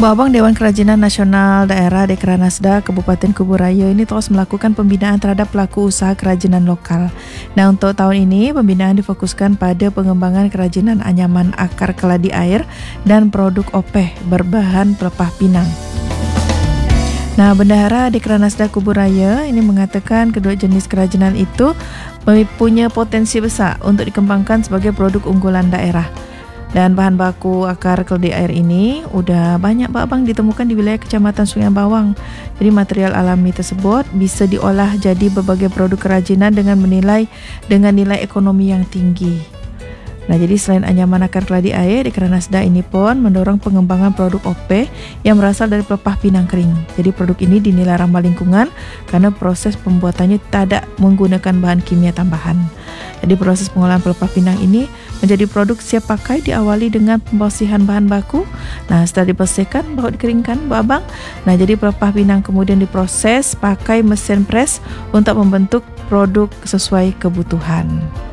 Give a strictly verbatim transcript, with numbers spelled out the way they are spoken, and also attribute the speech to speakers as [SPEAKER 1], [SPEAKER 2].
[SPEAKER 1] Bu Abang, Dewan Kerajinan Nasional Daerah Dekranasda Kabupaten Kubu Raya ini terus melakukan pembinaan terhadap pelaku usaha kerajinan lokal. Nah, untuk tahun ini pembinaan difokuskan pada pengembangan kerajinan anyaman akar keladi air dan produk opeh berbahan pelepah pinang. Nah, Bendahara Dekranasda Kubu Raya ini mengatakan kedua jenis kerajinan itu punya potensi besar untuk dikembangkan sebagai produk unggulan daerah. Dan bahan baku akar keladi air ini udah banyak Pak Abang ditemukan di wilayah Kecamatan Sungai Bawang. Jadi material alami tersebut bisa diolah jadi berbagai produk kerajinan dengan menilai dengan nilai ekonomi yang tinggi. Nah, jadi selain anyaman akar keladi air, Dekranasda ini pun mendorong pengembangan produk opeh yang berasal dari pelepah pinang kering. Jadi produk ini dinilai ramah lingkungan karena proses pembuatannya tidak menggunakan bahan kimia tambahan. Jadi proses pengolahan pelepah pinang ini menjadi produk siap pakai diawali dengan pembersihan bahan baku. Nah, setelah dibersihkan baru dikeringkan, Bu Abang. Nah, jadi pelepah pinang kemudian diproses pakai mesin pres untuk membentuk produk sesuai kebutuhan.